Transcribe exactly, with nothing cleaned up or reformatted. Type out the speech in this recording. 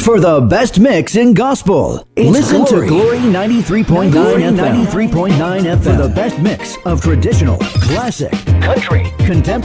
for the best mix in gospel. It's Listen Glory. to Glory ninety-three point nine F M. ninety-three point nine F M for the best mix of traditional, classic, country, contemporary,